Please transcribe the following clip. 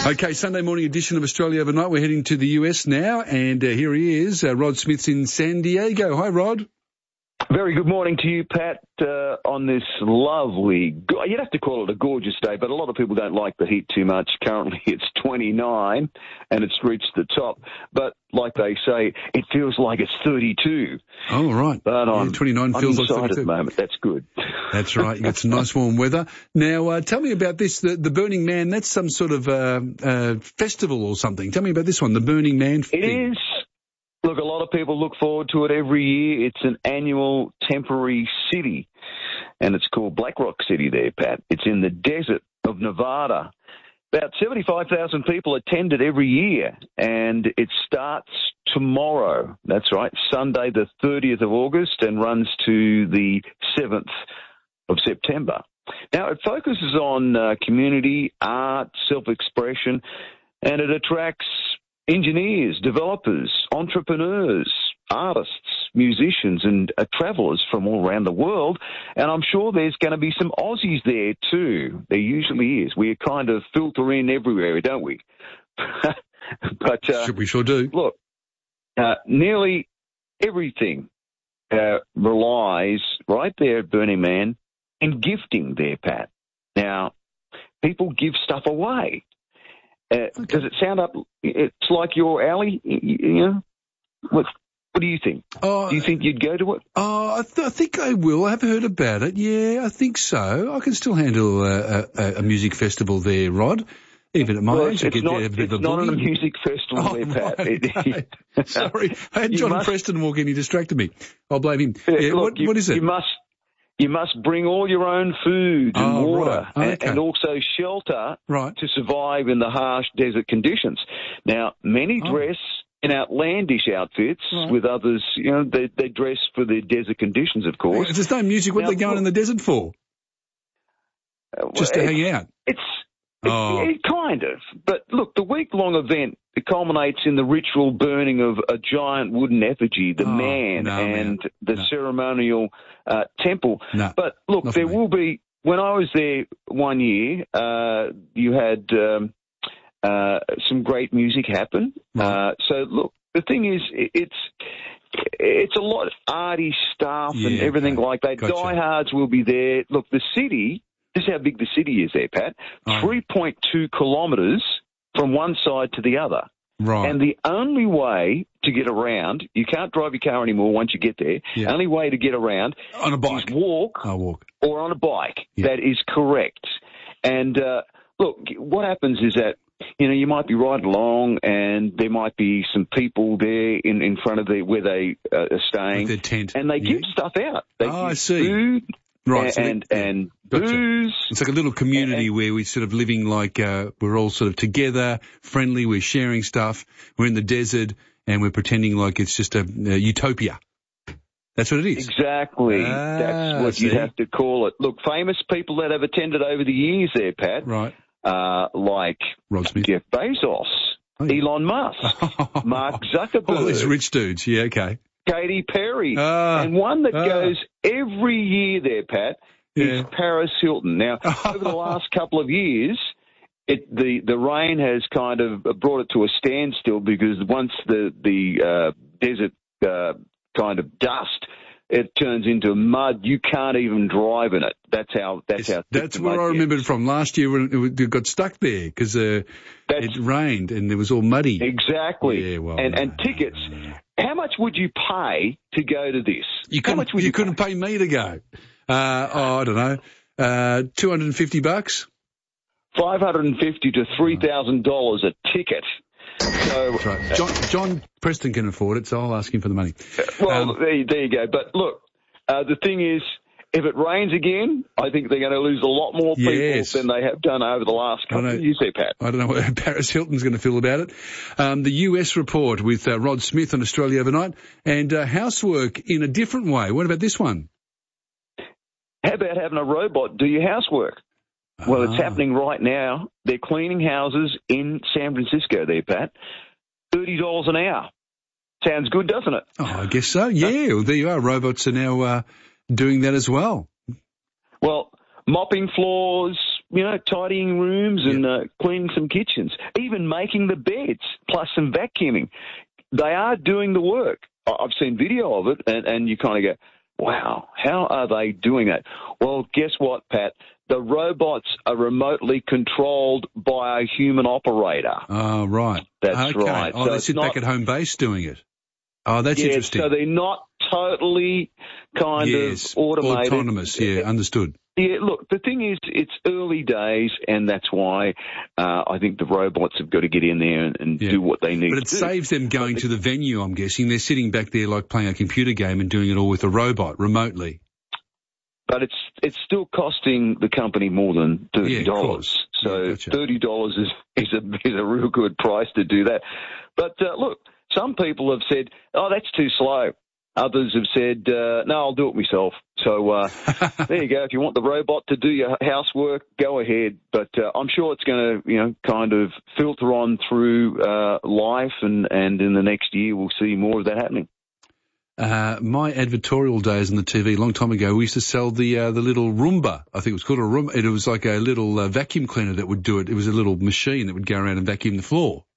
Okay, Sunday morning edition of Australia Overnight. We're heading to the US now, and here he is. Rod Smith's in San Diego. Hi, Rod. Very good morning to you, Pat, on this lovely, you'd have to call it a gorgeous day, but a lot of people don't like the heat too much. Currently it's 29 and it's reached the top. But like they say, it feels like it's 32. Oh, right. But yeah, 29 feels like 32. At the moment. That's good. That's right. You got some nice warm weather. Now, tell me about this, the Burning Man. That's some sort of festival or something. Tell me about this one, the Burning Man thing. It is. Look, a lot of people look forward to it every year. It's an annual temporary city, and it's called Black Rock City there, Pat. It's in the desert of Nevada. About 75,000 people attend it every year, and it starts tomorrow. That's right, Sunday the 30th of August, and runs to the 7th of September. Now, it focuses on community, art, self-expression, and it attracts engineers, developers, entrepreneurs, artists, musicians, and travellers from all around the world. And I'm sure there's going to be some Aussies there too. There usually is. We kind of filter in everywhere, don't we? But we sure do. Look, nearly everything relies right there at Burning Man in gifting there, Pat. Now, people give stuff away. Does it sound up? It's like your alley, you know? What do you think? Do you think you'd go to it? I think I will. I haven't heard about it. Yeah, I think so. I can still handle a music festival there, Rod. Even at my age, it's not a music festival there, Pat. Right. Sorry, I had John Preston walk in. He distracted me. I'll blame him. Yeah, look, what is it? You must bring all your own food and water and also shelter to survive in the harsh desert conditions. Now, many dress in outlandish outfits with others, you know, they dress for the desert conditions, of course. There's no music. What are they going in the desert for? Just to hang out? It kind of. But look, the week-long event culminates in the ritual burning of a giant wooden effigy, the the ceremonial temple. No, but look, there will be, when I was there one year, you had some great music happen. So look, the thing is, it's a lot of arty stuff and everything like that. Gotcha. Diehards will be there. Look, the city, this is how big the city is there, Pat. 3.2 kilometres from one side to the other. Right. And the only way to get around, you can't drive your car anymore once you get there. Yeah. Only way to get around on a bike. Is walk or on a bike. Yeah. That is correct. And look, what happens is that, you know, you might be riding along and there might be some people there in front of where they are staying. With their tent. And they give stuff out. They give I see. Food. Right, and booze. It's like a little community where we're sort of living like we're all sort of together, friendly, we're sharing stuff, we're in the desert, and we're pretending like it's just a utopia. That's what it is. Exactly. That's what you have to call it. Look, famous people that have attended over the years there, Pat. Right. Like Rod Smith. Jeff Bezos, Elon Musk, Mark Zuckerberg. All these rich dudes. Yeah, okay. Katy Perry. And one that goes every year there, Pat, is Paris Hilton. Now, over the last couple of years, the rain has kind of brought it to a standstill because once the desert kind of dust, it turns into mud. You can't even drive in it. That's where I remember it from last year when it got stuck there because it rained and it was all muddy. Exactly. Yeah, well, and tickets. How much would you pay to go to this? You couldn't pay me to go. I don't know. $250. $550 to $3,000 a ticket. So, that's right. John Preston can afford it, so I'll ask him for the money. Well, there you go. But look, the thing is, if it rains again, I think they're going to lose a lot more people than they have done over the last couple of years there, Pat. I don't know what Paris Hilton's going to feel about it. The US report with Rod Smith on Australia Overnight and housework in a different way. What about this one? How about having a robot do your housework? Well, it's happening right now. They're cleaning houses in San Francisco there, Pat. $30 an hour. Sounds good, doesn't it? Oh, I guess so. Yeah, well, there you are. Robots are now doing that as well. Well, mopping floors, tidying rooms and cleaning some kitchens, even making the beds, plus some vacuuming. They are doing the work. I've seen video of it, and you kind of go, wow, how are they doing that? Well, guess what, Pat? The robots are remotely controlled by a human operator. Oh, right. That's right. Oh, so they sit back at home base doing it. Oh, that's interesting. So they're not totally kind of automated. Autonomous, understood. Yeah, look, the thing is, it's early days, and that's why I think the robots have got to get in there and do what they need to do. But it saves them going to the venue, I'm guessing. They're sitting back there like playing a computer game and doing it all with a robot remotely. But it's still costing the company more than $30. So gotcha. $30 is a real good price to do that. But look, some people have said, oh, that's too slow. Others have said, no, I'll do it myself. So there you go. If you want the robot to do your housework, go ahead. But I'm sure it's going to, kind of filter on through life, and in the next year we'll see more of that happening. My advertorial days on the TV a long time ago, we used to sell the little Roomba. I think it was called a Roomba. It was like a little vacuum cleaner that would do it. It was a little machine that would go around and vacuum the floor.